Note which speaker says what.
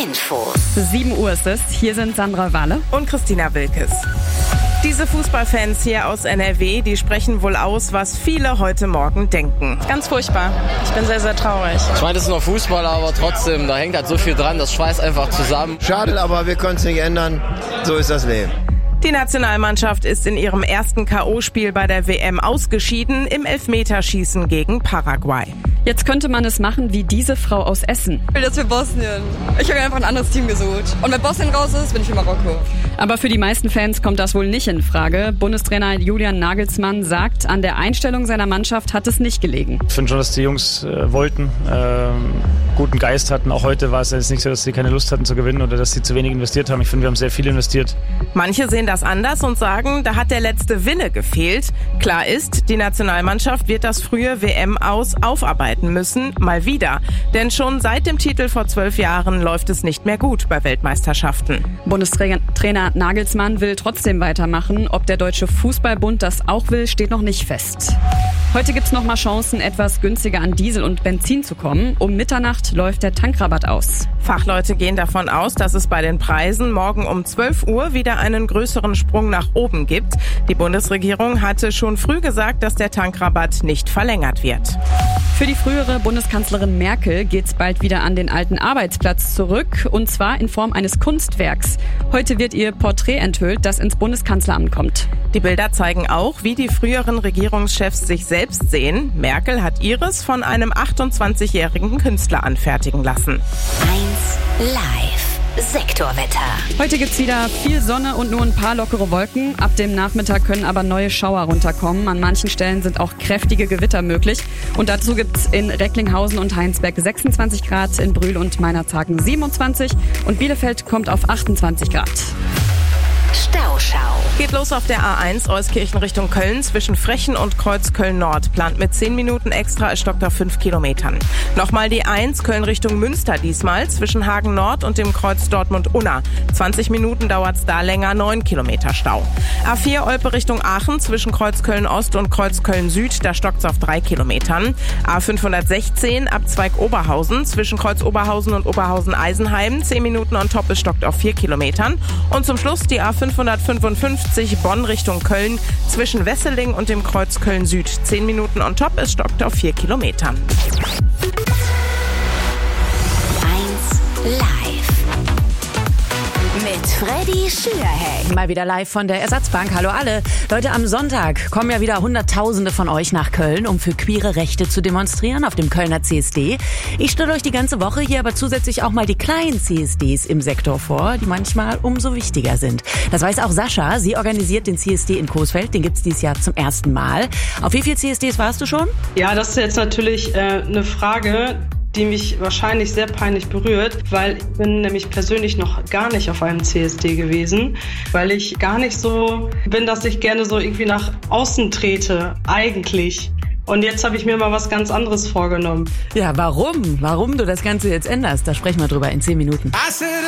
Speaker 1: Infos.
Speaker 2: 7 Uhr ist es. Hier sind Sandra Walle
Speaker 3: und Christina Wilkes. Diese Fußballfans hier aus NRW, die sprechen wohl aus, was viele heute Morgen denken.
Speaker 4: Ganz furchtbar. Ich bin sehr, sehr traurig.
Speaker 5: Ich meine, das ist nur Fußball, aber trotzdem, da hängt halt so viel dran, das schweißt einfach zusammen.
Speaker 6: Schade, aber wir können es nicht ändern. So ist das Leben.
Speaker 3: Die Nationalmannschaft ist in ihrem ersten K.O.-Spiel bei der WM ausgeschieden im Elfmeterschießen gegen Paraguay.
Speaker 2: Jetzt könnte man es machen wie diese Frau aus Essen.
Speaker 7: Ich will das für Bosnien. Ich habe mir einfach ein anderes Team gesucht. Und wenn Bosnien raus ist, bin ich für Marokko.
Speaker 2: Aber für die meisten Fans kommt das wohl nicht in Frage. Bundestrainer Julian Nagelsmann sagt, an der Einstellung seiner Mannschaft hat es nicht gelegen.
Speaker 8: Ich finde schon, dass die Jungs wollten, guten Geist hatten. Auch heute war es jetzt nicht so, dass sie keine Lust hatten zu gewinnen oder dass sie zu wenig investiert haben. Ich finde, wir haben sehr viel investiert.
Speaker 3: Manche sehen das anders und sagen, da hat der letzte Wille gefehlt. Klar ist, die Nationalmannschaft wird das frühe WM-Aus aufarbeiten müssen, mal wieder. Denn schon seit dem Titel vor 12 Jahren läuft es nicht mehr gut bei Weltmeisterschaften.
Speaker 2: Bundestrainer Nagelsmann will trotzdem weitermachen. Ob der Deutsche Fußballbund das auch will, steht noch nicht fest. Heute gibt's noch mal Chancen, etwas günstiger an Diesel und Benzin zu kommen. Um Mitternacht läuft der Tankrabatt aus.
Speaker 3: Fachleute gehen davon aus, dass es bei den Preisen morgen um 12 Uhr wieder einen größeren Sprung nach oben gibt. Die Bundesregierung hatte schon früh gesagt, dass der Tankrabatt nicht verlängert wird.
Speaker 2: Für die frühere Bundeskanzlerin Merkel geht's bald wieder an den alten Arbeitsplatz zurück, und zwar in Form eines Kunstwerks. Heute wird ihr Porträt enthüllt, das ins Bundeskanzleramt kommt.
Speaker 3: Die Bilder zeigen auch, wie die früheren Regierungschefs sich selbst sehen. Merkel hat ihres von einem 28-jährigen Künstler anfertigen lassen.
Speaker 1: 1 Live. Sektorwetter.
Speaker 2: Heute gibt's wieder viel Sonne und nur ein paar lockere Wolken. Ab dem Nachmittag können aber neue Schauer runterkommen. An manchen Stellen sind auch kräftige Gewitter möglich. Und dazu gibt's in Recklinghausen und Heinsberg 26 Grad, in Brühl und Meinerzhagen 27 und Bielefeld kommt auf 28 Grad.
Speaker 1: Stauschau.
Speaker 3: Geht los auf der A1 Euskirchen Richtung Köln zwischen Frechen und Kreuz Köln-Nord. Plant mit 10 Minuten extra, es stockt auf 5 Kilometern. Nochmal die 1 Köln Richtung Münster diesmal zwischen Hagen Nord und dem Kreuz Dortmund-Unna. 20 Minuten dauert's da länger, 9 Kilometer Stau. A4 Olpe Richtung Aachen zwischen Kreuz Köln-Ost und Kreuz Köln-Süd, da stockt's auf 3 Kilometern. A516 Abzweig Oberhausen zwischen Kreuz Oberhausen und Oberhausen-Eisenheim. 10 Minuten on top, es stockt auf 4 Kilometern. Und zum Schluss die A555 Bonn Richtung Köln zwischen Wesseling und dem Kreuz Köln-Süd. 10 Minuten on top, es stockt auf 4 Kilometern.
Speaker 1: 1 Live. Mit Freddy Schürheck.
Speaker 9: Mal wieder live von der Ersatzbank. Hallo alle. Leute, am Sonntag kommen ja wieder Hunderttausende von euch nach Köln, um für queere Rechte zu demonstrieren auf dem Kölner CSD. Ich stelle euch die ganze Woche hier aber zusätzlich auch mal die kleinen CSDs im Sektor vor, die manchmal umso wichtiger sind. Das weiß auch Sascha. Sie organisiert den CSD in Coesfeld. Den gibt's dieses Jahr zum ersten Mal. Auf wie viele CSDs warst du schon?
Speaker 10: Ja, das ist jetzt natürlich eine Frage, die mich wahrscheinlich sehr peinlich berührt, weil ich bin nämlich persönlich noch gar nicht auf einem CSD gewesen, weil ich gar nicht so bin, dass ich gerne so irgendwie nach außen trete, eigentlich. Und jetzt habe ich mir mal was ganz anderes vorgenommen.
Speaker 9: Ja, warum? Warum du das Ganze jetzt änderst, da sprechen wir drüber in 10 Minuten.